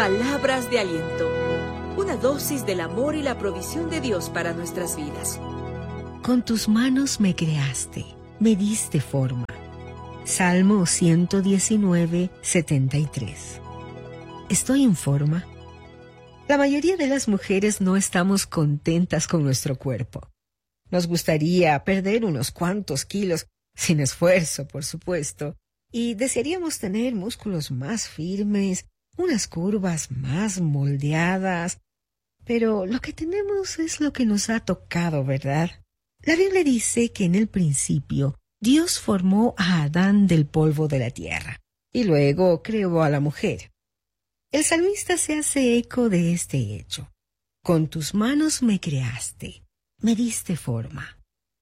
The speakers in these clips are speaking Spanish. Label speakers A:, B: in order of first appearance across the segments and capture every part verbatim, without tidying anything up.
A: Palabras de aliento. Una dosis del amor y la provisión de Dios para nuestras vidas.
B: Con tus manos me creaste, me diste forma. Salmo ciento diecinueve, setenta y tres. ¿Estoy en forma? La mayoría de las mujeres no estamos contentas con nuestro cuerpo. Nos gustaría perder unos cuantos kilos, sin esfuerzo, por supuesto, y desearíamos tener músculos más firmes, unas curvas más moldeadas, pero lo que tenemos es lo que nos ha tocado, ¿verdad? La Biblia dice que en el principio Dios formó a Adán del polvo de la tierra y luego creó a la mujer. El salmista se hace eco de este hecho. Con tus manos me creaste, me diste forma.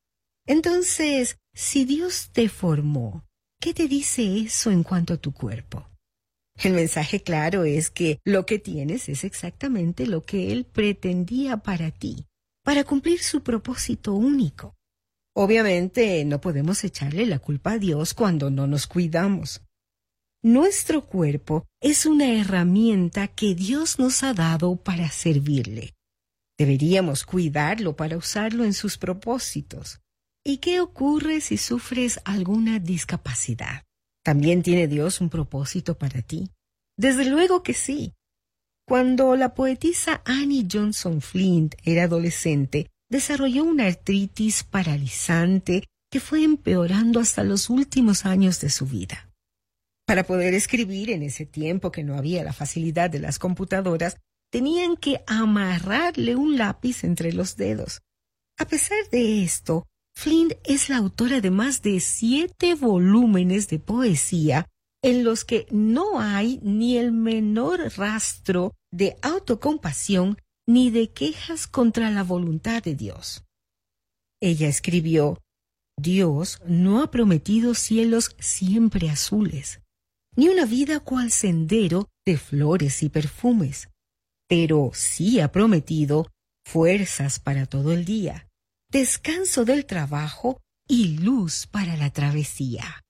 B: Entonces, si Dios te formó, ¿qué te dice eso en cuanto a tu cuerpo? El mensaje claro es que lo que tienes es exactamente lo que Él pretendía para ti, para cumplir su propósito único. Obviamente no podemos echarle la culpa a Dios cuando no nos cuidamos. Nuestro cuerpo es una herramienta que Dios nos ha dado para servirle. Deberíamos cuidarlo para usarlo en sus propósitos. ¿Y qué ocurre si sufres alguna discapacidad? ¿También tiene Dios un propósito para ti? Desde luego que sí. Cuando la poetisa Annie Johnson Flint era adolescente, desarrolló una artritis paralizante que fue empeorando hasta los últimos años de su vida. Para poder escribir en ese tiempo que no había la facilidad de las computadoras, tenían que amarrarle un lápiz entre los dedos. A pesar de esto, Flint es la autora de más de siete volúmenes de poesía en los que no hay ni el menor rastro de autocompasión ni de quejas contra la voluntad de Dios. Ella escribió: Dios no ha prometido cielos siempre azules, ni una vida cual sendero de flores y perfumes, pero sí ha prometido fuerzas para todo el día, descanso del trabajo y luz para la travesía.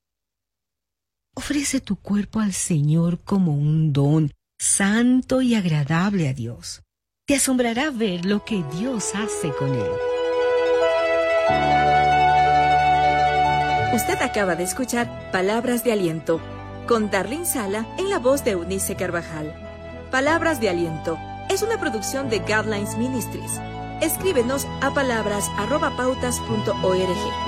B: Ofrece tu cuerpo al Señor como un don santo y agradable a Dios. Te asombrará ver lo que Dios hace con él.
A: Usted acaba de escuchar Palabras de Aliento con Darlene Sala en la voz de Eunice Carvajal. Palabras de Aliento es una producción de Guidelines Ministries. Escríbenos a palabras arroba pautas punto org.